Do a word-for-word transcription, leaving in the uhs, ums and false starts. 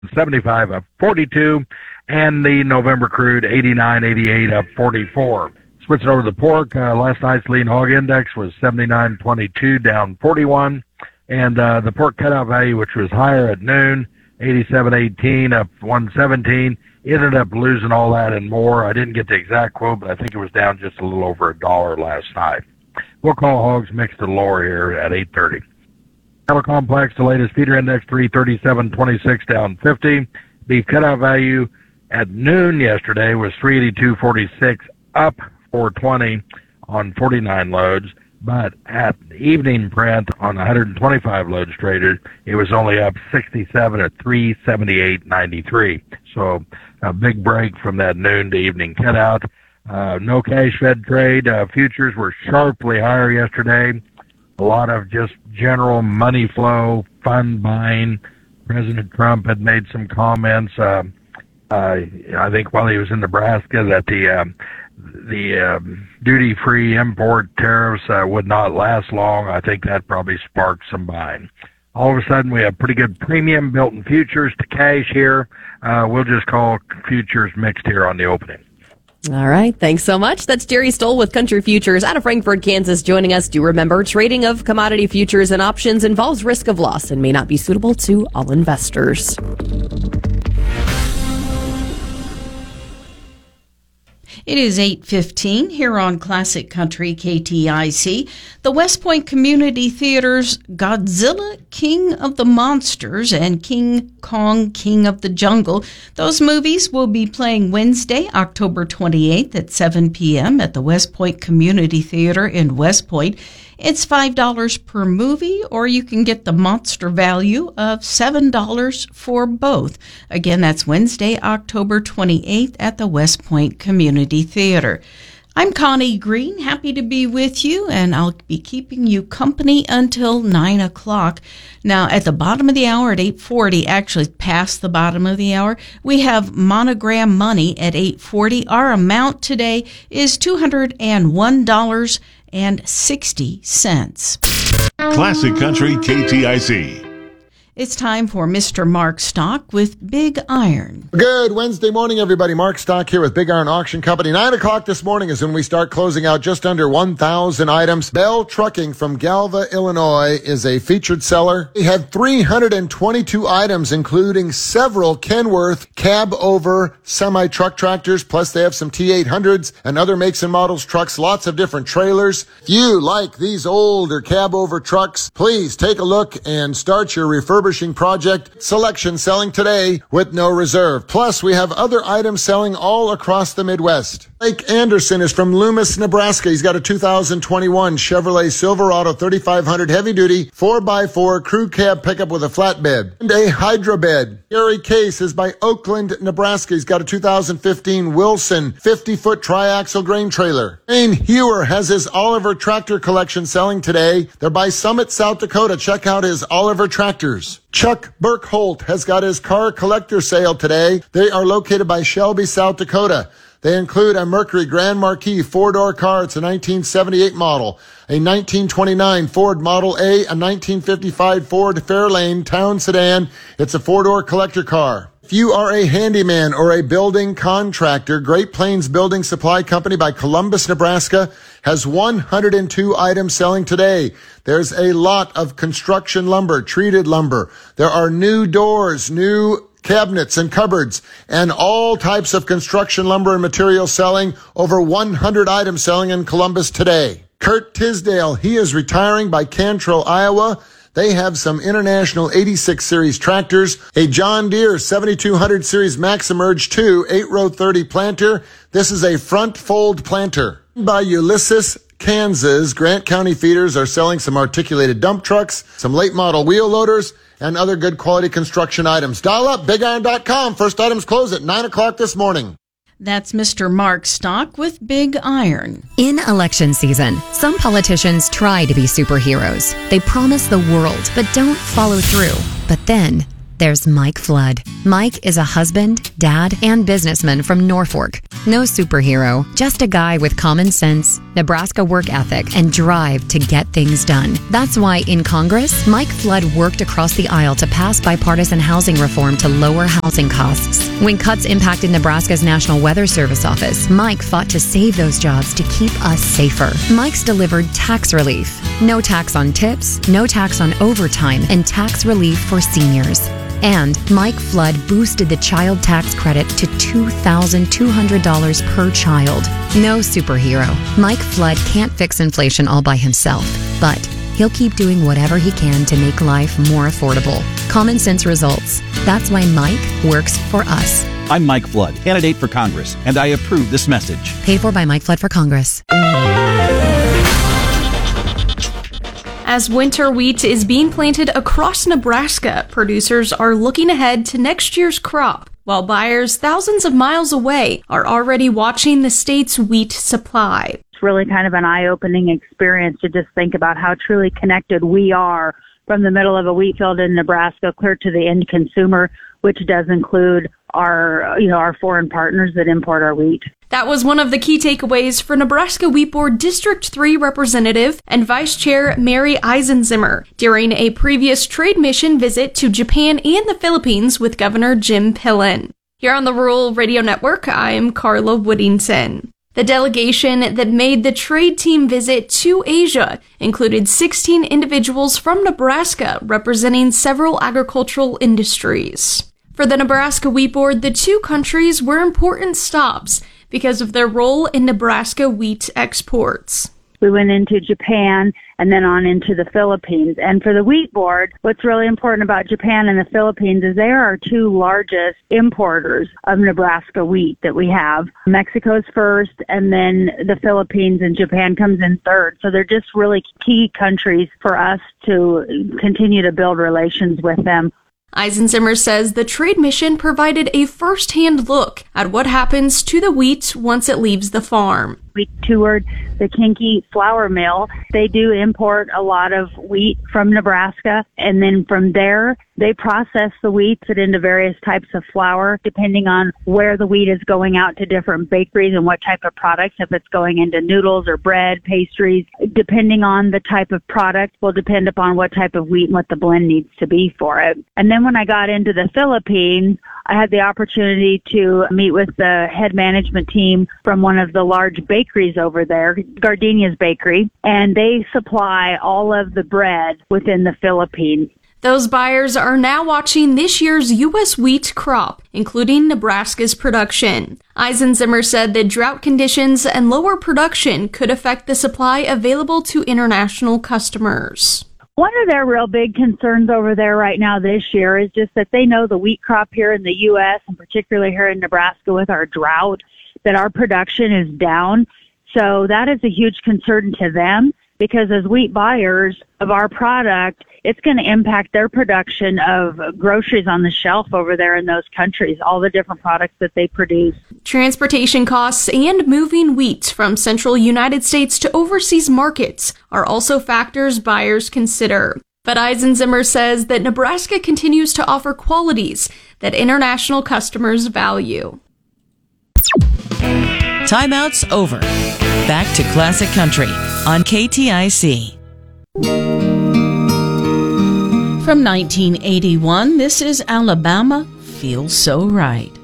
seventy-five up forty-two, and the November crude eighty-nine eighty-eight up forty-four. Switching over to the pork, uh, last night's lean hog index was seventy-nine twenty-two, down forty-one, and uh, the pork cutout value, which was higher at noon, eighty-seven eighteen up one seventeen, ended up losing all that and more. I didn't get the exact quote, but I think it was down just a little over a dollar last night. We'll call hogs mixed to lower here at eight thirty. Cattle complex, the latest feeder index three thirty-seven twenty-six, down fifty. Beef cutout value at noon yesterday was three eighty-two forty-six, up four twenty on forty-nine loads, but at evening print on one hundred twenty-five loads traded, it was only up sixty-seven at three seventy-eight ninety-three. So a big break from that noon to evening cutout. Uh, no cash fed trade. Uh, futures were sharply higher yesterday. A lot of just general money flow, fund buying. President Trump had made some comments, uh, uh, I think while he was in Nebraska, that the um, the um, duty-free import tariffs uh, would not last long. I think that probably sparked some buying. All of a sudden, we have pretty good premium built in futures to cash here. Uh, we'll just call futures mixed here on the opening. All right. Thanks so much. That's Jerry Stoll with Country Futures out of Frankfort, Kansas, joining us. Do remember, trading of commodity futures and options involves risk of loss and may not be suitable to all investors. It is eight fifteen here on Classic Country K T I C. The West Point Community Theater's Godzilla, King of the Monsters and King Kong, King of the Jungle. Those movies will be playing Wednesday, October twenty-eighth at seven p.m. at the West Point Community Theater in West Point. It's five dollars per movie, or you can get the monster value of seven dollars for both. Again, that's Wednesday, October twenty-eighth at the West Point Community Theater. I'm Connie Green, happy to be with you, and I'll be keeping you company until nine o'clock. Now, at the bottom of the hour at eight forty, actually past the bottom of the hour, we have Monogram Money at eight forty. Our amount today is two hundred one dollars and sixty cents. Classic Country K T I C. It's time for Mister Mark Stock with Big Iron. Good Wednesday morning, everybody. Mark Stock here with Big Iron Auction Company. Nine o'clock this morning is when we start closing out just under one thousand items. Bell Trucking from Galva, Illinois is a featured seller. He had three hundred twenty-two items, including several Kenworth cab-over semi-truck tractors, plus they have some T eight hundreds and other makes and models trucks, lots of different trailers. If you like these older cab-over trucks, please take a look and start your refurbishment project. Selection selling today with no reserve. Plus, we have other items selling all across the Midwest. Blake Anderson is from Loomis, Nebraska. He's got a two thousand twenty-one Chevrolet Silverado thirty-five hundred heavy-duty four by four crew cab pickup with a flatbed and a hydro bed. Gary Case is by Oakland, Nebraska. He's got a two thousand fifteen Wilson fifty-foot triaxle grain trailer. Wayne Hewer has his Oliver tractor collection selling today. They're by Summit, South Dakota. Check out his Oliver tractors. Chuck Burkholt has got his car collector sale today. They are located by Shelby, South Dakota. They include a Mercury Grand Marquis four-door car. It's a nineteen seventy-eight model, a nineteen twenty-nine Ford Model A, a nineteen fifty-five Ford Fairlane Town Sedan. It's a four-door collector car. If you are a handyman or a building contractor, Great Plains Building Supply Company by Columbus, Nebraska has one hundred two items selling today. There's a lot of construction lumber, treated lumber. There are new doors, new cabinets and cupboards, and all types of construction lumber and materials selling. Over one hundred items selling in Columbus today. Kurt Tisdale, he is retiring by Cantrell, Iowa. They have some International eighty-six series tractors, a John Deere seventy-two hundred series Maximerge two eight row thirty planter. This is a front fold planter. By Ulysses, Kansas, Grant County Feeders are selling some articulated dump trucks, some late model wheel loaders, and other good quality construction items. Dial up, big iron dot com. First items close at nine o'clock this morning. That's Mister Mark Stock with Big Iron. In election season, some politicians try to be superheroes. They promise the world, but don't follow through. But then there's Mike Flood. Mike is a husband, dad, and businessman from Norfolk. No superhero, just a guy with common sense, Nebraska work ethic, and drive to get things done. That's why in Congress, Mike Flood worked across the aisle to pass bipartisan housing reform to lower housing costs. When cuts impacted Nebraska's National Weather Service office, Mike fought to save those jobs to keep us safer. Mike's delivered tax relief. No tax on tips, no tax on overtime, and tax relief for seniors. And Mike Flood boosted the child tax credit to two thousand two hundred dollars per child. No superhero. Mike Flood can't fix inflation all by himself, but he'll keep doing whatever he can to make life more affordable. Common sense results. That's why Mike works for us. I'm Mike Flood, candidate for Congress, and I approve this message. Paid for by Mike Flood for Congress. As winter wheat is being planted across Nebraska, producers are looking ahead to next year's crop, while buyers thousands of miles away are already watching the state's wheat supply. It's really kind of an eye-opening experience to just think about how truly connected we are from the middle of a wheat field in Nebraska clear to the end consumer, which does include our, you know, our foreign partners that import our wheat. That was one of the key takeaways for Nebraska Wheat Board District three Representative and Vice Chair Mary Eisenzimmer during a previous trade mission visit to Japan and the Philippines with Governor Jim Pillen. Here on the Rural Radio Network, I'm Carla Woodington. The delegation that made the trade team visit to Asia included sixteen individuals from Nebraska representing several agricultural industries. For the Nebraska Wheat Board, the two countries were important stops because of their role in Nebraska wheat exports. We went into Japan and then on into the Philippines. And for the Wheat Board, what's really important about Japan and the Philippines is they are our two largest importers of Nebraska wheat that we have. Mexico's first, and then the Philippines and Japan comes in third. So they're just really key countries for us to continue to build relations with them. Eisenzimmer says the trade mission provided a first-hand look at what happens to the wheat once it leaves the farm. We toured the Kinky flour mill. They do import a lot of wheat from Nebraska, and then from there, they process the wheat, put it into various types of flour, depending on where the wheat is going out to different bakeries and what type of products, if it's going into noodles or bread, pastries. Depending on the type of product will depend upon what type of wheat and what the blend needs to be for it. And then when I got into the Philippines, I had the opportunity to meet with the head management team from one of the large bakeries over there, Gardenia's Bakery, and they supply all of the bread within the Philippines. Those buyers are now watching this year's U S wheat crop, including Nebraska's production. Eisenzimmer said that drought conditions and lower production could affect the supply available to international customers. One of their real big concerns over there right now this year is just that they know the wheat crop here in the U S, and particularly here in Nebraska with our drought, that our production is down. So that is a huge concern to them, because as wheat buyers of our product, it's going to impact their production of groceries on the shelf over there in those countries, all the different products that they produce. Transportation costs and moving wheat from central United States to overseas markets are also factors buyers consider. But Eisenzimmer says that Nebraska continues to offer qualities that international customers value. Timeout's over. Back to Classic Country on K T I C. From nineteen eighty-one, this is Alabama Feels So Right.